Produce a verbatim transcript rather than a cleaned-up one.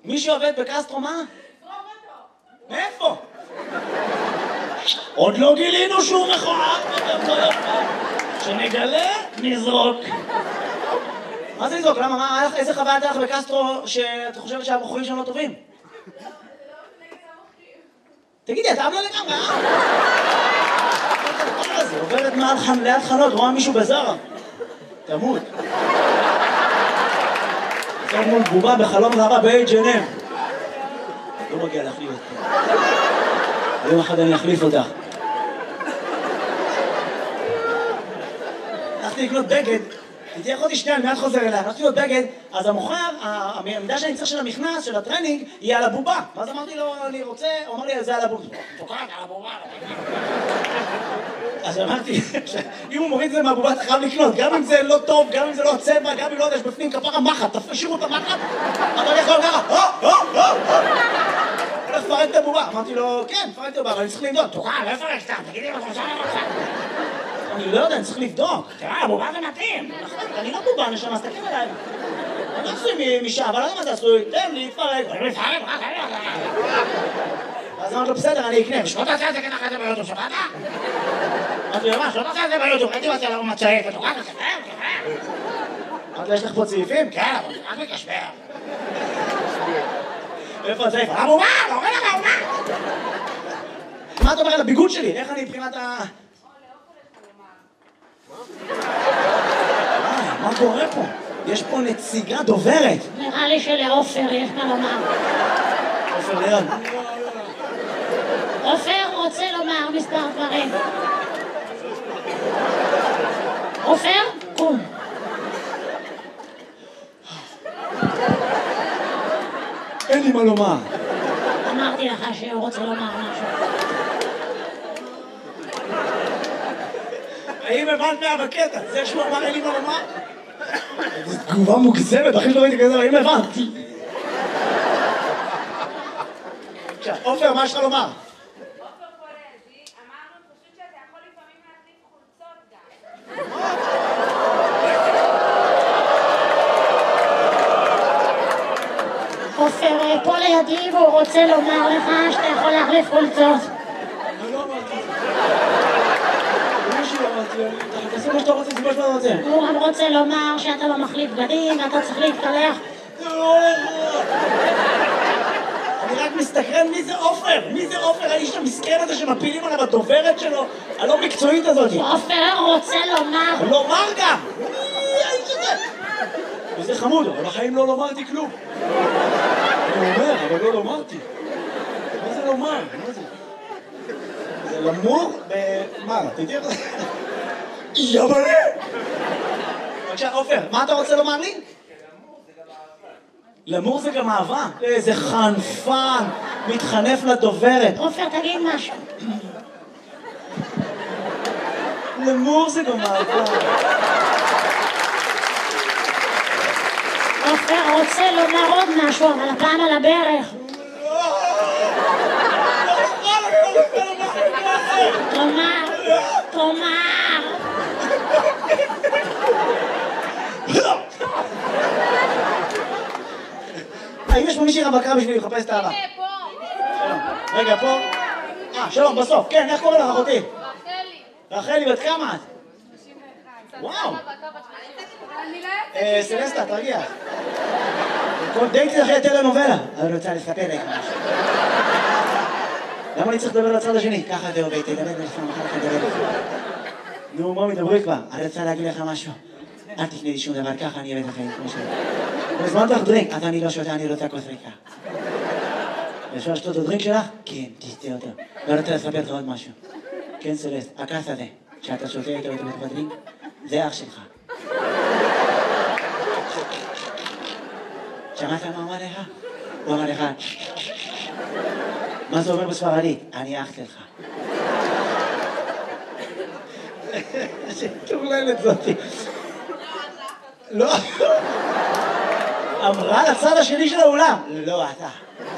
מי שעובד בקסטרו מה? מאיפה? עוד לא גילינו שהוא מכוער, שנגלה, נזרוק. מה זה לזרוק? למה? מה? איזה חוויה הייתה לך בקסטרו שאת חושבת שהבחורים שם לא טובים? תגידי, אתה אבלה לגמרי, אה? זה עוברת ליד חנות, רואה מישהו בזרה. תמות. זה מול בובה בחלום רבה ב-אייץ' אנד אם. לא מגיע להחליף אותך. היום אחד אני אחליף אותך. הלכתי לקנות בגד, תהיה אחותי שנייה, אני מיד חוזר אליה, הלכתי לקנות בגד, אז המוכר, המידה שאני צריך של המכנס, של הטרנינג, היא על הבובה. ואז אמרתי לו, אני רוצה, הוא אמר לי, זה על הבובה. תוקעת על הבובה. אז אמרתי, אם הוא מוריד את זה מהבובה, אתה חייב לקנות, גם אם זה לא טוב, גם אם זה לא צבע, גם אם לא יודע, יש בפנים כפרה מחט, תשאירו את המחט, אתה יכול ככה, הו, הו, הו, הו. הולך לפרק את הבובה. אמרתי לו, כן, פרק את הבובה, אבל אני צריך לבדוק. תוקע, לא יפרק סתם, תגידי לו, אתה רוצה. אני לא יודע, אני צריך לבדוק. תראה, הבובה זה מתאים. אני לא בובה, נשמה, סתכלים עליי. אני עשוי משעה, אבל לא יודע מה זה עשוי, תן לי, תפרק. אני מפרק, רק אז אמרתי לו, בסדר, אני אקנה. שלא תעשה את זה ככה זה ביוטיוב, שמעת? אמרתי לו, מה, שלא תעשה את זה ביוטיוב, הייתי רוצה לראות מצעית, ותוקע, תספר, תספר. אמרתי לו, יש לך פה צעיפים? כן, אבל רק מקשבר. איפה הצעיף? הבובה, לא רואה לך הבובה. מה אתה אומר על הביגוד שלי? איך אני מבחינת ה... מה קורה פה? יש פה נציגה דוברת. נראה לי שלעופר יש מה לומר. עופר ליד. עופר רוצה לומר מספר דברים. עופר, קום. אין לי מה לומר. אמרתי לך שהוא רוצה לומר משהו. האם הבנת מה בקטע? זה שהוא אמר אין לי מה לומר? זו תגובה מוגזמת, הכי שלא ראיתי כזה, האם הבנתי? עכשיו, עופר, מה יש לך לומר? עופר פולזי, אמרנו פשוט שאתה יכול לפעמים להחליף חולצות גם. עופר פה לידי והוא רוצה לומר לך שאתה יכול להחליף חולצות. אני לא אמרתי. מישהו אמרתי, תעשה מה שאתה רוצה, זה מה שאתה רוצה. הוא גם רוצה לומר שאתה לא מחליף בגדים ואתה צריך להתקלח. אני רק מסתכרן מי זה עופר, מי זה עופר, האיש המסכן הזה שמפילים עליו הדוברת שלו, הלא מקצועית הזאת. עופר רוצה לומר. לומר גם! מי האיש הזה? וזה חמוד, אבל בחיים לא לומרתי כלום. אני אומר, אבל לא לומרתי. מה זה לומר? מה זה? זה למור ב... מה? תתהיה לך? יבלה! בבקשה, עופר, מה אתה רוצה לומר לי? למור זה גם אהבה. איזה חנפן, מתחנף לדוברת. עופר, תגיד משהו. למור זה גם אהבה. עופר רוצה לומר עוד משהו, אבל הפעם על הברך. תאמר, תאמר. האם יש פה מישהי רווקה בשבילי לחפש את האהבה? הנה, פה. רגע, פה. אה, שלום, בסוף. כן, איך קוראים לך, אחותי? רחלי. רחלי, בת כמה את? שלושים ואחת. וואו. אני לא אה, סלסטה, תרגיע. כל דייטי אחרי טלנובלה. אני רוצה לספר לך משהו. למה אני צריך לדבר לצד השני? ככה זה עובד, תדבר לך, מחר לך לדבר לך. נו, מה מדברי כבר? אני רוצה להגיד לך משהו. אל תפני לי שום דבר, ככה אני אוהב לכם, כמו שאני. בזמן לך דרינק, אז אני לא שותה, אני רוצה כוס ריקה. אפשר לשתות את הדרינק שלך? כן, תשתה אותו. ואני רוצה לספר לך עוד משהו. כן, סלסט, הכס הזה, שאתה שותה איתו בתוך הדרינק, זה אח שלך. שמעת מה אמר לך? הוא אמר לך, מה זה אומר בספרדית? אני אח שלך. שטורללת זאתי. לא. אמרה לצד השני של האולם. לא, אתה.